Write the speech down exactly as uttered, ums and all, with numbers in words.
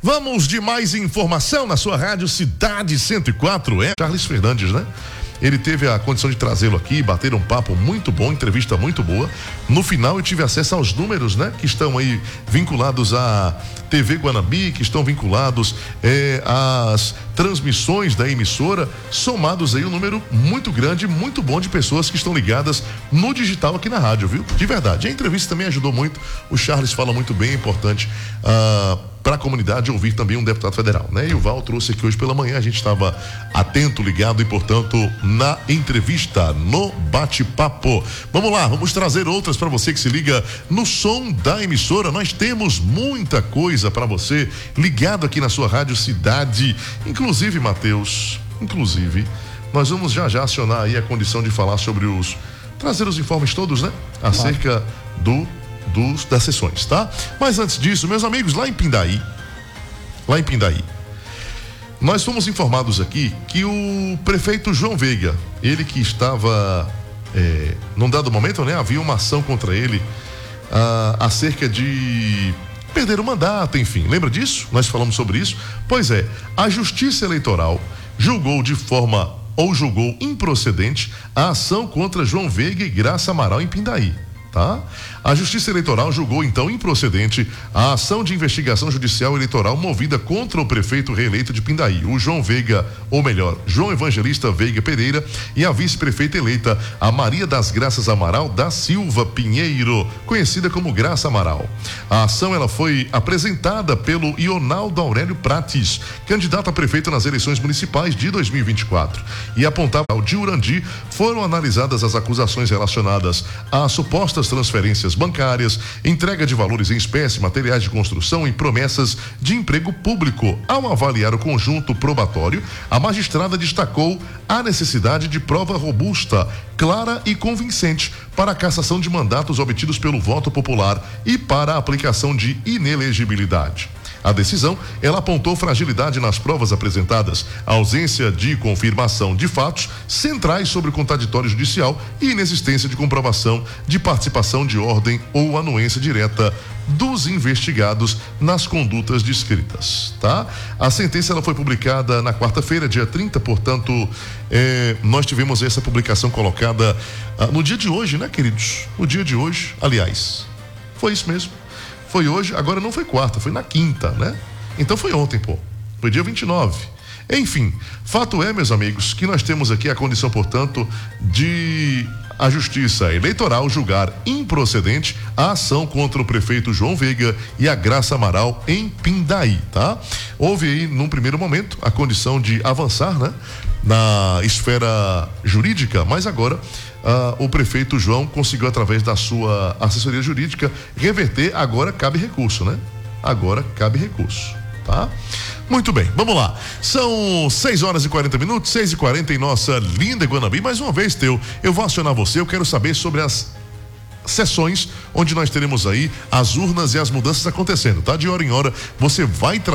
Vamos de mais informação na sua rádio Cidade cento e quatro. É Charles Fernandes, né? Ele teve a condição de trazê-lo aqui, bater um papo muito bom, entrevista muito boa. No final eu tive acesso aos números, né? Que estão aí vinculados à T V Guanambi, que estão vinculados eh, às transmissões da emissora, somados aí um número muito grande, muito bom de pessoas que estão ligadas no digital aqui na rádio, viu? De verdade. A entrevista também ajudou muito. O Charles fala muito bem, é importante uh, para a comunidade ouvir também um deputado federal, né? E o Val trouxe aqui hoje pela manhã, a gente estava atento, ligado e, portanto, na entrevista, no bate-papo. Vamos lá, vamos trazer outras para você que se liga no som da emissora. Nós temos muita coisa para você ligado aqui na sua rádio Cidade. Inclusive, Matheus, inclusive, nós vamos já já acionar aí a condição de falar sobre os, trazer os informes todos, né? Acerca do Dos, das sessões, tá? Mas antes disso, meus amigos, lá em Pindaí, lá em Pindaí, nós fomos informados aqui que o prefeito João Veiga, ele que estava, é, num dado momento, né? Havia uma ação contra ele ah, acerca de perder o mandato, enfim, lembra disso? Nós falamos sobre isso. Pois é, a Justiça Eleitoral julgou de forma, ou julgou improcedente, a ação contra João Veiga e Graça Amaral em Pindaí. Tá? A Justiça Eleitoral julgou então improcedente a ação de investigação judicial eleitoral movida contra o prefeito reeleito de Pindaí, o João Veiga, ou melhor, João Evangelista Veiga Pereira, e a vice-prefeita eleita, a Maria das Graças Amaral da Silva Pinheiro, conhecida como Graça Amaral. A ação ela foi apresentada pelo Ionaldo Aurélio Prates, candidato a prefeito nas eleições municipais de dois mil e vinte e quatro, e apontava ao de Urandi. Foram analisadas as acusações relacionadas a supostas transferências bancárias, entrega de valores em espécie, materiais de construção e promessas de emprego público. Ao avaliar o conjunto probatório, a magistrada destacou a necessidade de prova robusta, clara e convincente para a cassação de mandatos obtidos pelo voto popular e para a aplicação de inelegibilidade. A decisão, ela apontou fragilidade nas provas apresentadas, ausência de confirmação de fatos centrais sobre o contraditório judicial e inexistência de comprovação de participação de ordem ou anuência direta dos investigados nas condutas descritas, tá? A sentença ela foi publicada na quarta-feira, dia trinta, portanto, eh, nós tivemos essa publicação colocada ah, no dia de hoje, né, queridos? No dia de hoje, aliás, foi isso mesmo. Foi hoje, agora não foi quarta, foi na quinta, né? Então foi ontem, pô. Foi dia vinte e nove. Enfim, fato é, meus amigos, que nós temos aqui a condição, portanto, de a Justiça Eleitoral julgar improcedente a ação contra o prefeito João Veiga e a Graça Amaral em Pindaí, tá? Houve aí, num primeiro momento, a condição de avançar, né? Na esfera jurídica, mas agora uh, o prefeito João conseguiu, através da sua assessoria jurídica, reverter. Agora cabe recurso, né? Agora cabe recurso, tá? Muito bem, vamos lá. São seis horas e quarenta minutos, seis e quarenta em nossa linda Guanambi. Mais uma vez, Teu, eu vou acionar você. Eu quero saber sobre as sessões onde nós teremos aí as urnas e as mudanças acontecendo, tá? De hora em hora você vai trazer